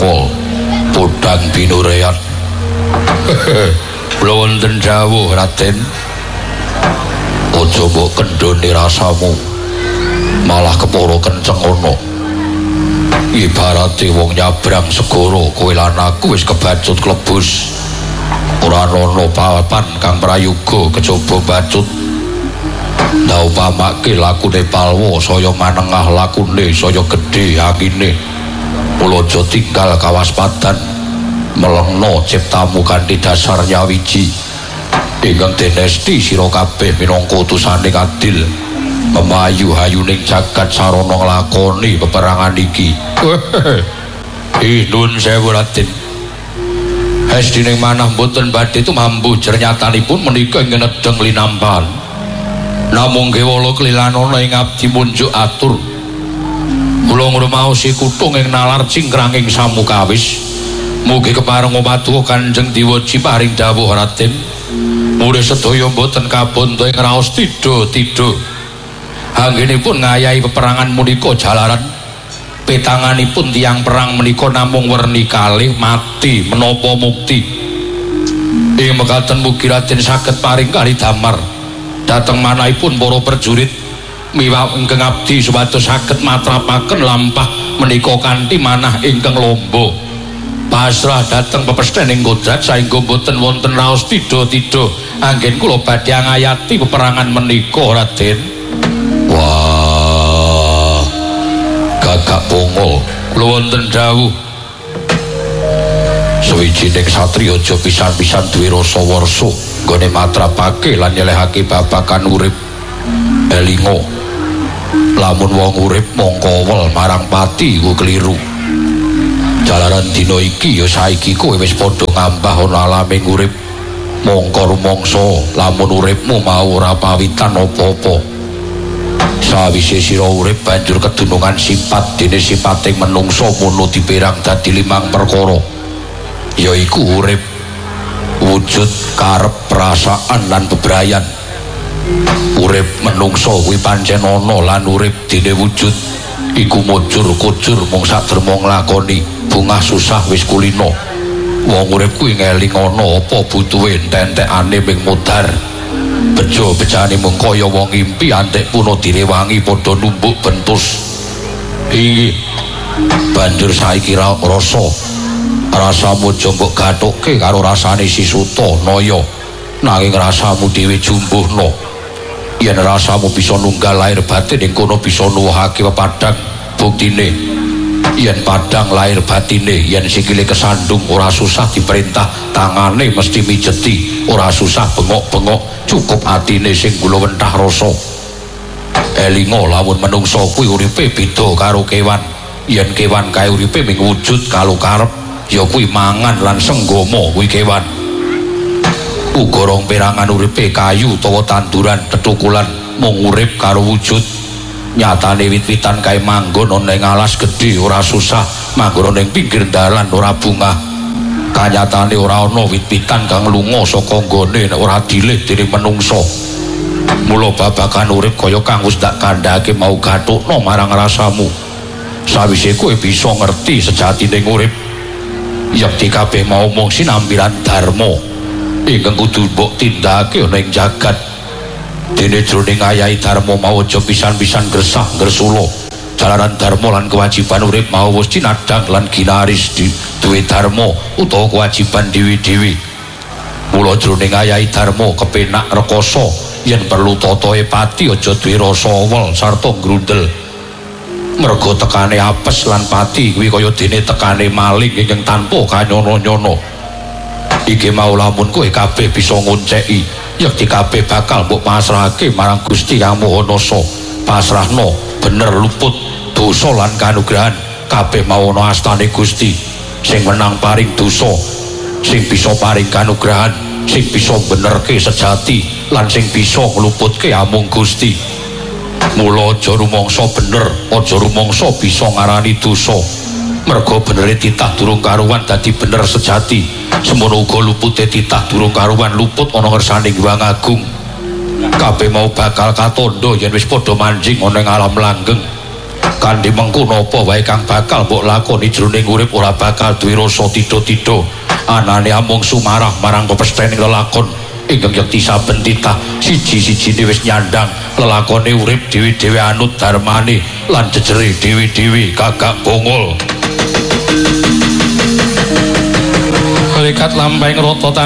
Pungol podang binureyan. Kula wonten dawuh Raden, aja mbok kendhone rasamu, malah kepara kenceng ngono. Ibarate wong nyabrang segara, kowe lan aku wis kebacut klebus. Ora ana papan kang prayoga kejaba bacut. Ndak upamake lakune Palwa saya manengah lakune saya gedhe angine. Mula aja tinggal kawaspadan, melengno ciptamu kanthi dasar nyawiji. Ingkang denesti sira kabeh minangka utusaning adil. Memayu-hayuning jagat sarana nglakoni peperangan iki. Nuwun sewu Raden. Hestining manah mboten badhe tumambu jernyatanipun menika ing nedeng linampan. Namung kewala klilanana ing abdi munjuk atur. Kula ngrumaosi kuthung ing nalar cingkranging samukawis. Mugi keparenga patuha Kanjeng Diwaji paring dawuh Raden. Mulih sedaya mboten kabanta ing raos tidha-tidha. Anggenipun ngayahi peperangan menika jalaran petanganipun tiang perang menika namung werni kalih mati menapa mukti. Ing mekaten mugi Raden saged paring kalidamar dhateng manahipun para prajurit miwah ingkang abdi supados saged matrapaken lampah menika kanthi manah ingkang lomba. Pasrah dhateng pepesthening kodrat saengga boten wonten raos tidha-tidha anggen kula badhe ngayati peperangan menika Raden. Wah, Gagak Pungol, kula wonten dawuh. Sawijining satriya aja pisan-pisan duwe rasa warsa nggone matrapake lan nyelehake babagan urip. Elinga, lamun wong urip mongko wel marang pati ku kliru. Jalaran dina iki ya saiki kowe wis padha ngambah ana alaming urip. Mongko rumangsa lamun uripmu mau ora pawitan apa-apa. Sawise sira urip banjur kedunungan sifat dene sipating menungsa mono dipérang dadi 5 perkara. Yaiku urip, wujud, karep, perasaan lan bebrayan. Urip menungsa kuwi pancen ana lan urip dene wujud iku mujur-kujur mung saderma nglakoni, bungah susah wis kulino. Wong urip kuwi ngeling ana apa butuhe entek-entekane ming mudhar. Bejo-bejane mung kaya wong ngimpi antek puno direwangi padha numbuk bentus. Iki banjur saiki rasamu aja mbok gathuke karo rasane Sisuta Naya, nanging rasamu dhewe jumbuhna. Yen rasamu bisa nunggal lahir batin ing kono bisa nuwuhake pepadang. Buktine yen padang lahir batine, yen sikile kesandung ora susah diperintah, tangane mesti mijeti, ora susah bengok-bengok, cukup atine sing gulawentah rasa. Elinga lamun menungsa kuwi uripe beda karo kewan. Yen kewan kae uripe ming wujud kalau karep, ya kuwi mangan lan senggama kuwi kewan. Uga rong perangan uripe kayu utawa tanduran tetukulan mung urip karo wujud. Nyatane wit-witan kae manggon ana ing alas gedhe ora susah, manggon ning pinggir dalan ora bungah. Kanyatane ora ana wit-witan kang lunga saka nggone nek ora dilih dening menungsa. Mula babagan urip kaya kang wis tak kandhake mau gathukno marang rasamu. Sawise kowe bisa ngerti sejatine urip, yakti kabeh mau mung sinambiran dharma ingkang kudu mbok tindakake ana ing jagat. Dene jroning ayahi dharma mau aja pisan-pisan gresah gresula. Jalaran dharma lan kewajiban urip mau wis cinadhang lan ginaris duwe dharma utawa kewajiban dewi-dewi. Mula jroning ayahi dharma kepenak rekoso, yen perlu tatahe pati aja duwe rasa awel sarta grundel. Merga tekane apes lan pati kuwi kaya dene tekane maling ingkang tanpa kanyono-nyono. Iki mau lamun kowe kabeh bisa ngonceki, yakti kabeh bakal mbok pasrahake marang Gusti Yang Maha Nasa. Pasrahno bener luput dosa lan kanugrahan, kabeh mau ana astane Gusti sing menang paring dosa, sing bisa paring kanugrahan, sing bisa benerke sejati lan sing bisa ngluputke amung Gusti. Mula aja rumangsa bener, aja rumangsa bisa ngarani dosa. Merga benere titah durung karuwan dadi bener sejati, semono uga lupute titah durung karuwan luput ana ngersaning Hyang Agung. Kabeh mau bakal katandha yen wis padha manjing ana ing alam langgeng. kanthi mengkono apa wae kang bakal mbok lakoni jroning urip ora bakal duwe rasa titho-titho anane amung sumarah marang pepesthening lelakon ingkang yakti saben titah siji-sijine wis nyandang lelakone urip dhewe-dhewe anut darmane lan jejere dhewe-dhewe gagak bongol. Lekat lampahing rata